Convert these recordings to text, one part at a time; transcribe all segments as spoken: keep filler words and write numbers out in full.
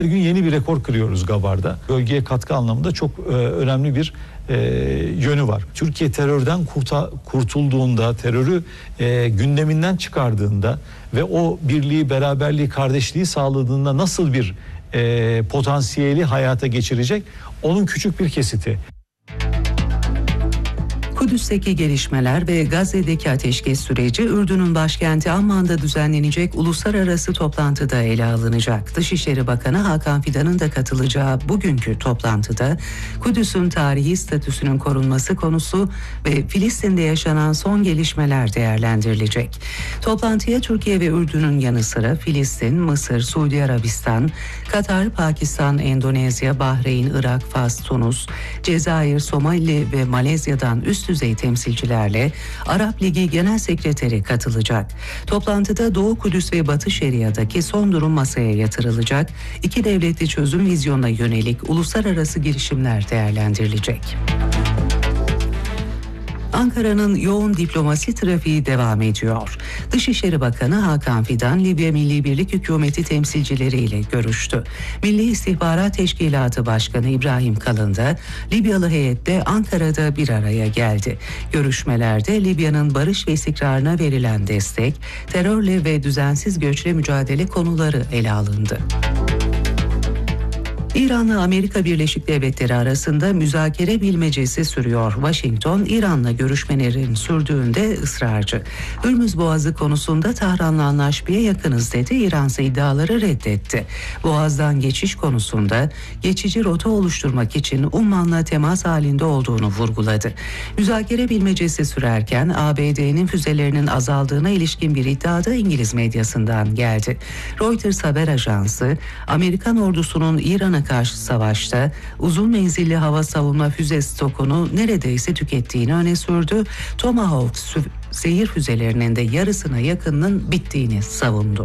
Her gün yeni bir rekor kırıyoruz Gabar'da. Bölgeye katkı anlamında çok e, önemli bir e, yönü var. Türkiye terörden kurta, kurtulduğunda, terörü e, gündeminden çıkardığında ve o birliği, beraberliği, kardeşliği sağladığında nasıl bir e, potansiyeli hayata geçirecek? Onun küçük bir kesiti. Kudüs'teki gelişmeler ve Gazze'deki ateşkes süreci Ürdün'ün başkenti Amman'da düzenlenecek uluslararası toplantıda ele alınacak. Dışişleri Bakanı Hakan Fidan'ın da katılacağı bugünkü toplantıda Kudüs'ün tarihi statüsünün korunması konusu ve Filistin'de yaşanan son gelişmeler değerlendirilecek. Toplantıya Türkiye ve Ürdün'ün yanı sıra Filistin, Mısır, Suudi Arabistan, Katar, Pakistan, Endonezya, Bahreyn, Irak, Fas, Tunus, Cezayir, Somali ve Malezya'dan üst düzey temsilcilerle Arap Ligi Genel Sekreteri katılacak. Toplantıda Doğu Kudüs ve Batı Şeria'daki son durum masaya yatırılacak. İki devletli çözüm vizyonuna yönelik uluslararası girişimler değerlendirilecek. Ankara'nın yoğun diplomasi trafiği devam ediyor. Dışişleri Bakanı Hakan Fidan, Libya Milli Birlik Hükümeti temsilcileriyle görüştü. Milli İstihbarat Teşkilatı Başkanı İbrahim Kalın da Libyalı heyette Ankara'da bir araya geldi. Görüşmelerde Libya'nın barış ve istikrarına verilen destek, terörle ve düzensiz göçle mücadele konuları ele alındı. İran'la Amerika Birleşik Devletleri arasında müzakere bilmecesi sürüyor. Washington, İran'la görüşmelerin sürdüğünde ısrarcı. Hürmüz Boğazı konusunda Tahran'la anlaşmaya yakınız dedi. İran ise iddiaları reddetti. Boğaz'dan geçiş konusunda geçici rota oluşturmak için Umman'la temas halinde olduğunu vurguladı. Müzakere bilmecesi sürerken A B D'nin füzelerinin azaldığına ilişkin bir iddia da İngiliz medyasından geldi. Reuters haber ajansı, Amerikan ordusunun İran'a karşı savaşta uzun menzilli hava savunma füze stokunu neredeyse tükettiğini öne sürdü. Tomahawk seyir füzelerinin de yarısına yakınının bittiğini savundu.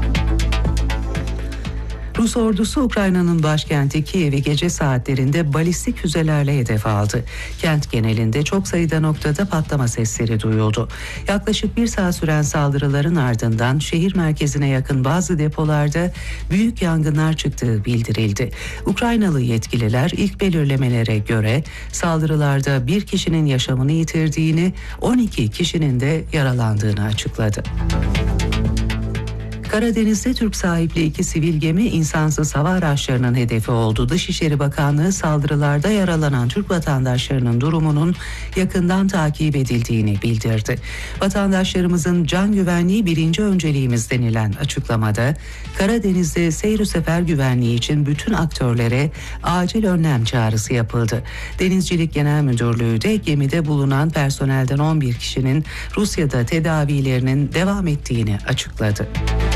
Rus ordusu Ukrayna'nın başkenti Kiev'i gece saatlerinde balistik füzelerle hedef aldı. Kent genelinde çok sayıda noktada patlama sesleri duyuldu. Yaklaşık bir saat süren saldırıların ardından şehir merkezine yakın bazı depolarda büyük yangınlar çıktığı bildirildi. Ukraynalı yetkililer ilk belirlemelere göre saldırılarda bir kişinin yaşamını yitirdiğini, on iki kişinin de yaralandığını açıkladı. Karadeniz'de Türk sahipli iki sivil gemi insansız hava araçlarının hedefi oldu. Dışişleri Bakanlığı saldırılarda yaralanan Türk vatandaşlarının durumunun yakından takip edildiğini bildirdi. Vatandaşlarımızın can güvenliği birinci önceliğimiz denilen açıklamada Karadeniz'de seyir sefer güvenliği için bütün aktörlere acil önlem çağrısı yapıldı. Denizcilik Genel Müdürlüğü de gemide bulunan personelden on bir kişinin Rusya'da tedavilerinin devam ettiğini açıkladı.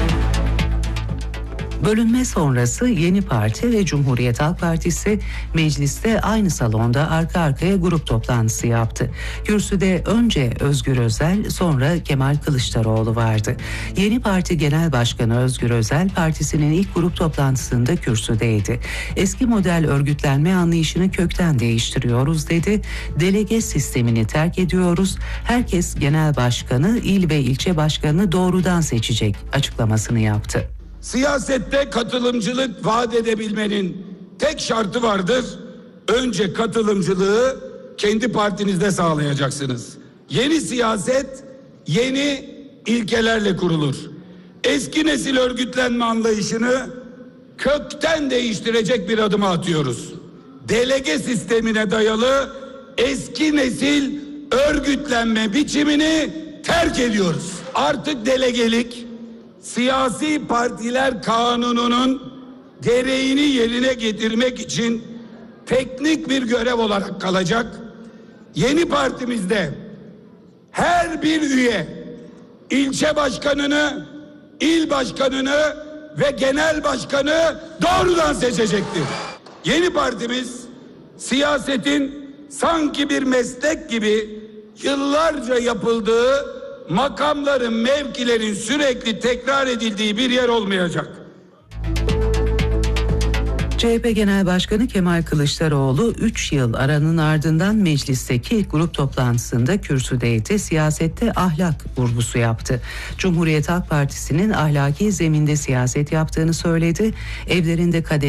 Bölünme sonrası Yeni Parti ve Cumhuriyet Halk Partisi mecliste aynı salonda arka arkaya grup toplantısı yaptı. Kürsüde önce Özgür Özel, sonra Kemal Kılıçdaroğlu vardı. Yeni Parti Genel Başkanı Özgür Özel partisinin ilk grup toplantısında kürsüdeydi. Eski model örgütlenme anlayışını kökten değiştiriyoruz dedi. Delege sistemini terk ediyoruz. Herkes genel başkanı, il ve ilçe başkanını doğrudan seçecek açıklamasını yaptı. Siyasette katılımcılık vaat edebilmenin tek şartı vardır. Önce katılımcılığı kendi partinizde sağlayacaksınız. Yeni siyaset yeni ilkelerle kurulur. Eski nesil örgütlenme anlayışını kökten değiştirecek bir adım atıyoruz. Delege sistemine dayalı eski nesil örgütlenme biçimini terk ediyoruz. Artık delegelik siyasi partiler kanununun gereğini yerine getirmek için teknik bir görev olarak kalacak. Yeni partimizde her bir üye ilçe başkanını, il başkanını ve genel başkanı doğrudan seçecektir. Yeni partimiz siyasetin sanki bir meslek gibi yıllarca yapıldığı makamların, mevkilerin sürekli tekrar edildiği bir yer olmayacak. C H P Genel Başkanı Kemal Kılıçdaroğlu üç yıl aranın ardından meclisteki ilk grup toplantısında kürsüdeydi. Siyasette ahlak vurgusu yaptı. Cumhuriyet Halk Partisi'nin ahlaki zeminde siyaset yaptığını söyledi. Evlerinde kadeh